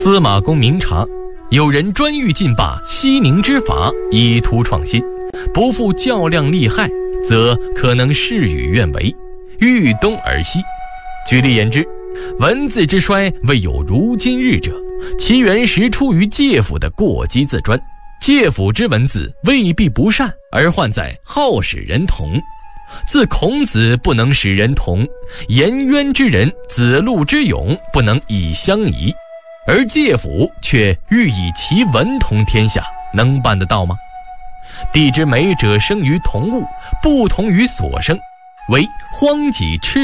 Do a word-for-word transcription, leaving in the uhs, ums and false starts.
司马公明察，有人专欲尽罢西宁之法，以图创新，不负较量利害，则可能事与愿违，欲东而西。举例言之，文字之衰未有如今日者，其原实出于介甫的过激自专。介甫之文字未必不善，而患在好使人同。自孔子不能使人同，颜渊之人，子路之勇不能以相宜，而介甫却欲以其文同天下，能办得到吗？地之美者生于同物，不同于所生，为荒己赤